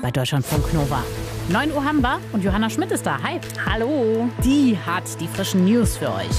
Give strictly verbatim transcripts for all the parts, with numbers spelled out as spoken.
bei Deutschlandfunk Nova. neun Uhr haben wir und Johanna Schmidt ist da. Hi. Hallo. Die hat die frischen News für euch.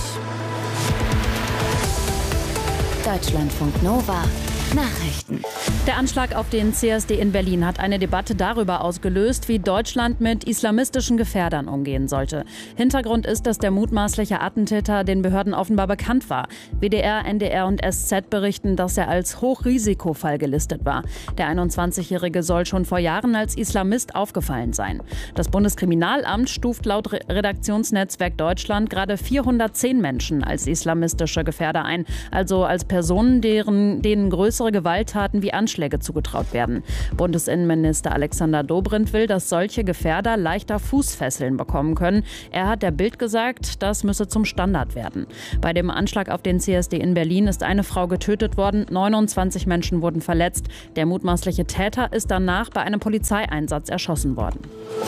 Deutschlandfunk Nova. Nachrichten. Der Anschlag auf den C S D in Berlin hat eine Debatte darüber ausgelöst, wie Deutschland mit islamistischen Gefährdern umgehen sollte. Hintergrund ist, dass der mutmaßliche Attentäter den Behörden offenbar bekannt war. W D R, N D R und S Z berichten, dass er als Hochrisikofall gelistet war. Der einundzwanzigjährige soll schon vor Jahren als Islamist aufgefallen sein. Das Bundeskriminalamt stuft laut Redaktionsnetzwerk Deutschland gerade vierhundertzehn Menschen als islamistische Gefährder ein, also als Personen, deren, denen größere Gewalttaten wie Anschläge zugetraut werden. Bundesinnenminister Alexander Dobrindt will, dass solche Gefährder leichter Fußfesseln bekommen können. Er hat der Bild gesagt, das müsse zum Standard werden. Bei dem Anschlag auf den C S D in Berlin ist eine Frau getötet worden, neunundzwanzig Menschen wurden verletzt. Der mutmaßliche Täter ist danach bei einem Polizeieinsatz erschossen worden.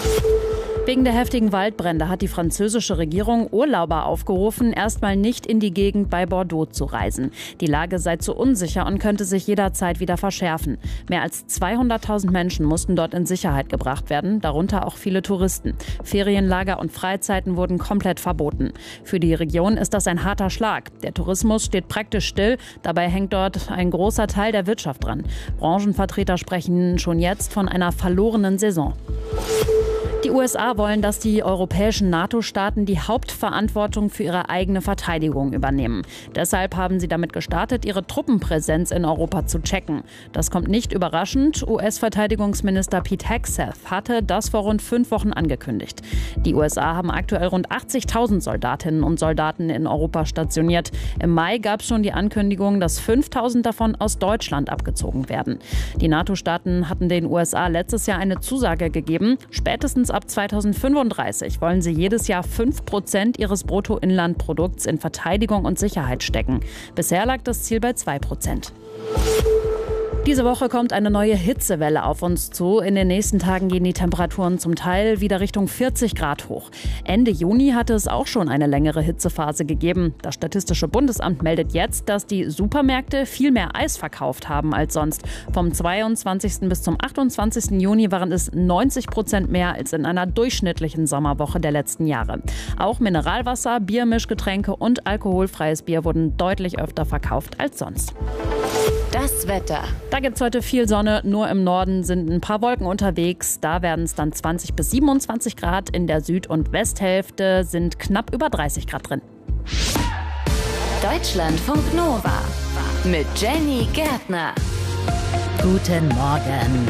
Wegen der heftigen Waldbrände hat die französische Regierung Urlauber aufgerufen, erstmal nicht in die Gegend bei Bordeaux zu reisen. Die Lage sei zu unsicher und könnte sich jederzeit wieder verschärfen. Mehr als zweihunderttausend Menschen mussten dort in Sicherheit gebracht werden, darunter auch viele Touristen. Ferienlager und Freizeiten wurden komplett verboten. Für die Region ist das ein harter Schlag. Der Tourismus steht praktisch still, dabei hängt dort ein großer Teil der Wirtschaft dran. Branchenvertreter sprechen schon jetzt von einer verlorenen Saison. Die U S A wollen, dass die europäischen NATO-Staaten die Hauptverantwortung für ihre eigene Verteidigung übernehmen. Deshalb haben sie damit gestartet, ihre Truppenpräsenz in Europa zu checken. Das kommt nicht überraschend. U S-Verteidigungsminister Pete Hegseth hatte das vor rund fünf Wochen angekündigt. Die U S A haben aktuell rund achtzigtausend Soldatinnen und Soldaten in Europa stationiert. Im Mai gab es schon die Ankündigung, dass fünftausend davon aus Deutschland abgezogen werden. Die NATO-Staaten hatten den U S A letztes Jahr eine Zusage gegeben. Spätestens ab zweitausendfünfunddreißig wollen sie jedes Jahr fünf Prozent ihres Bruttoinlandprodukts in Verteidigung und Sicherheit stecken. Bisher lag das Ziel bei zwei Prozent. Diese Woche kommt eine neue Hitzewelle auf uns zu. In den nächsten Tagen gehen die Temperaturen zum Teil wieder Richtung vierzig Grad hoch. Ende Juni hatte es auch schon eine längere Hitzephase gegeben. Das Statistische Bundesamt meldet jetzt, dass die Supermärkte viel mehr Eis verkauft haben als sonst. Vom zweiundzwanzigsten bis zum achtundzwanzigsten Juni waren es neunzig Prozent mehr als in einer durchschnittlichen Sommerwoche der letzten Jahre. Auch Mineralwasser, Biermischgetränke und alkoholfreies Bier wurden deutlich öfter verkauft als sonst. Das Wetter. Da gibt es heute viel Sonne, nur im Norden sind ein paar Wolken unterwegs. Da werden es dann zwanzig bis siebenundzwanzig Grad. In der Süd- und Westhälfte sind knapp über dreißig Grad drin. Deutschlandfunk Nova mit Jenny Gärtner. Guten Morgen.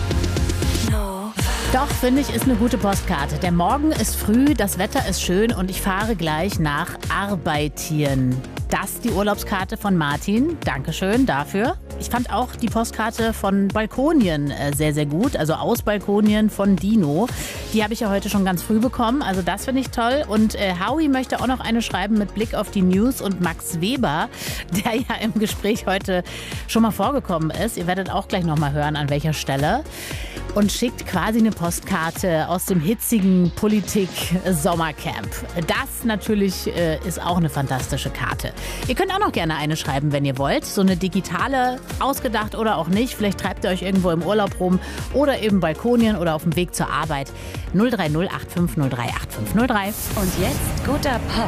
Nova. Doch, finde ich, ist eine gute Postkarte. Der Morgen ist früh, das Wetter ist schön und ich fahre gleich nach Arbeitieren. Das die Urlaubskarte von Martin. Dankeschön dafür. Ich fand auch die Postkarte von Balkonien äh, sehr, sehr gut. Also aus Balkonien von Dino. Die habe ich ja heute schon ganz früh bekommen. Also das finde ich toll. Und äh, Howie möchte auch noch eine schreiben mit Blick auf die News. Und Max Weber, der ja im Gespräch heute schon mal vorgekommen ist. Ihr werdet auch gleich noch mal hören, an welcher Stelle. Und schickt quasi eine Postkarte aus dem hitzigen Politik-Sommercamp. Das natürlich äh, ist auch eine fantastische Karte. Ihr könnt auch noch gerne eine schreiben, wenn ihr wollt. So eine digitale, ausgedacht oder auch nicht. Vielleicht treibt ihr euch irgendwo im Urlaub rum oder eben Balkonien oder auf dem Weg zur Arbeit. null drei null acht fünf null drei acht fünf null drei. Und jetzt guter Pop.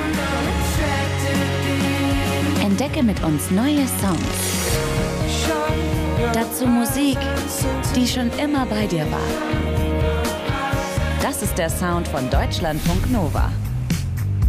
Entdecke mit uns neue Songs. Dazu Musik, die schon immer bei dir war. Das ist der Sound von Deutschlandfunk Nova.